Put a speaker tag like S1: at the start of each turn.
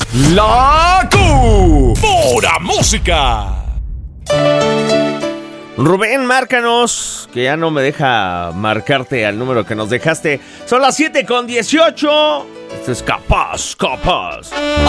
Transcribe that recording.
S1: La pura música.
S2: Rubén, márcanos, que ya no me deja marcarte al número que nos dejaste. Son las 7:18. Esto es Capaz.